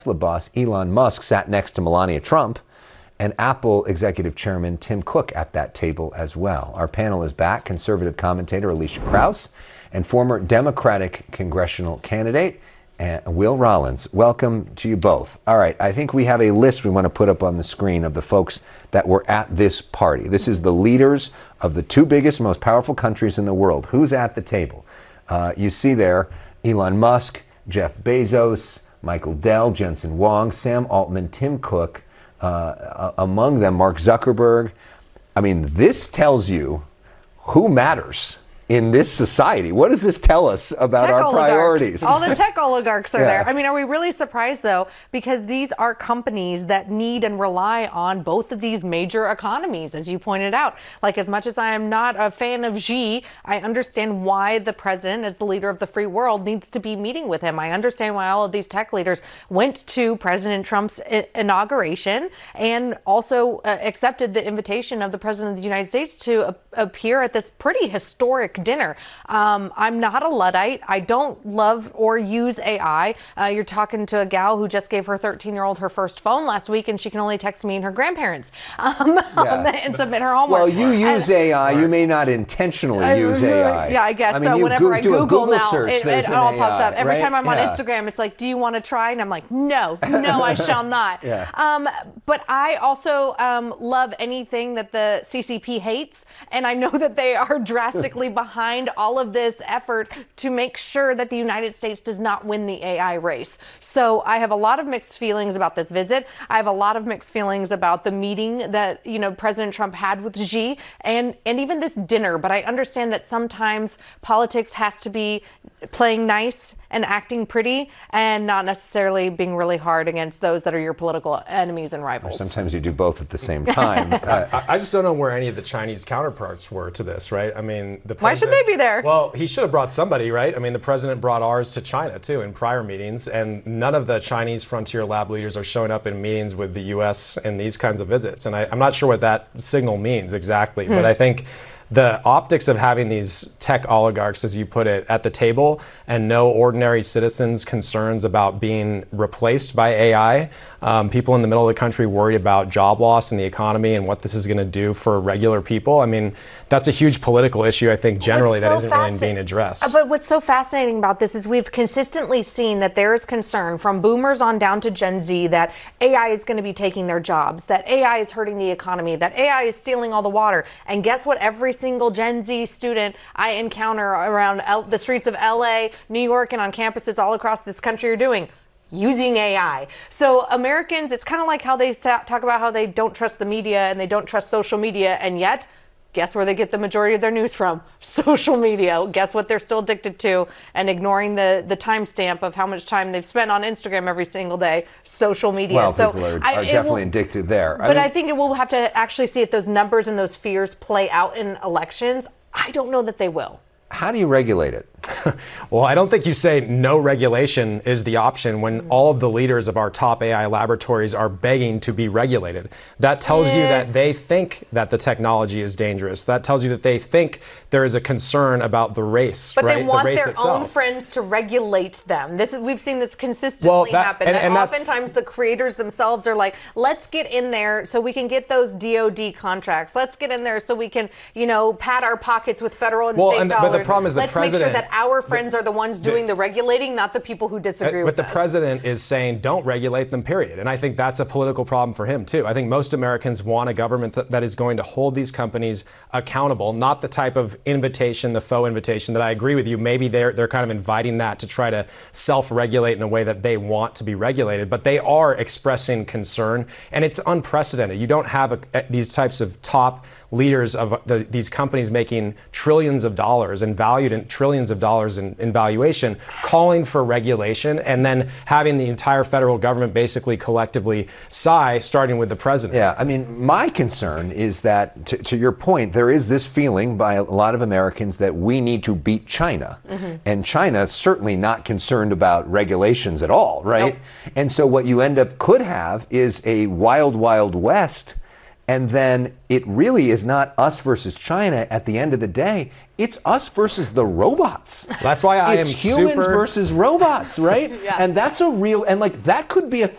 Tesla boss Elon Musk sat next to Melania Trump and Apple executive chairman Tim Cook at that table as well. Our panel is back: conservative commentator Alicia Krause and former Democratic congressional candidate Will Rollins. Welcome to you both. All right, I think we have a list we want to put up on the screen of the folks that were at this party. This is the leaders of the two biggest, most powerful countries in the world. Who's at the table? You see there Elon Musk, Jeff Bezos, Michael Dell, Jensen Huang, Sam Altman, Tim Cook, among them Mark Zuckerberg. I mean, this tells you who matters in this society. What does this tell us about tech our oligarchs. priorities? All the tech oligarchs are Yeah. there. I mean, are we really surprised, though? Because these are companies that need and rely on both of these major economies, as you pointed out. Like, as much as I am not a fan of Xi, I understand why the president, as the leader of the free world, needs to be meeting with him. I understand why all of these tech leaders went to President Trump's inauguration and also accepted the invitation of the president of the United States to appear at this pretty historic dinner. I'm not a Luddite. I don't love or use AI. You're talking to a gal who just gave her 13-year-old her first phone last week, and she can only text me and her grandparents and submit her homework. Well, you use AI. You may not intentionally use AI. Yeah, I guess. I mean, so you whenever I do a Google now, search, it all pops AI, up. Every right? time I'm on Yeah. Instagram, it's like, do you want to try? And I'm like, no, I shall not. Yeah. But I also love anything that the CCP hates. And I know that they are drastically behind all of this effort to make sure that the United States does not win the AI race. So I have a lot of mixed feelings about this visit. I have a lot of mixed feelings about the meeting that, President Trump had with Xi and even this dinner. But I understand that sometimes politics has to be playing nice and acting pretty and not necessarily being really hard against those that are your political enemies and rivals. Sometimes you do both at the same time. I just don't know where any of the Chinese counterparts were to this, right? I mean, the president, why should they be there? Well, he should have brought somebody, right? I mean, the president brought ours to China, too, in prior meetings, and none of the Chinese frontier lab leaders are showing up in meetings with the U.S. in these kinds of visits. And I'm not sure what that signal means exactly, but I think the optics of having these tech oligarchs, as you put it, at the table and no ordinary citizens' concerns about being replaced by AI, people in the middle of the country worried about job loss in the economy and what this is going to do for regular people. I mean, that's a huge political issue, I think, generally, that isn't really being addressed. But what's so fascinating about this is we've consistently seen that there is concern from boomers on down to Gen Z that AI is going to be taking their jobs, that AI is hurting the economy, that AI is stealing all the water. And guess what? Every single Gen Z student I encounter around the streets of LA, New York, and on campuses all across this country are doing using AI. So Americans, it's kind of like how they talk about how they don't trust the media and they don't trust social media, and yet guess where they get the majority of their news from? Social media. Guess what they're still addicted to and ignoring the timestamp of how much time they've spent on Instagram every single day? Social media. Well, so people are definitely addicted there. But I think it will have to actually see if those numbers and those fears play out in elections. I don't know that they will. How do you regulate it? Well, I don't think you say no regulation is the option when all of the leaders of our top AI laboratories are begging to be regulated. That tells you that they think that the technology is dangerous. That tells you that they think there is a concern about the race, but right? they want the race their itself. own friends to regulate them. We've seen this consistently happen. And oftentimes the creators themselves are like, let's get in there so we can get those DoD contracts. Let's get in there so we can, pad our pockets with federal and state dollars. But the problem is let's make sure that our friends are the ones doing the regulating, not the people who disagree with us. But the president is saying don't regulate them, period. And I think that's a political problem for him, too. I think most Americans want a government that is going to hold these companies accountable, not the type of invitation, the faux invitation that I agree with you. Maybe they're kind of inviting that to try to self-regulate in a way that they want to be regulated. But they are expressing concern, and it's unprecedented. You don't have these types of top leaders of these companies making trillions of dollars and valued in trillions of dollars in valuation, calling for regulation, and then having the entire federal government basically collectively sigh, starting with the president. Yeah, I mean, my concern is that, to your point, there is this feeling by a lot of Americans that we need to beat China. And China is certainly not concerned about regulations at all, right? Nope. And so what you could have is a wild, wild west And then it really is not us versus China at the end of the day. It's us versus the robots. That's why it's humans versus robots, right? Yeah. And that's a real, and like that could be a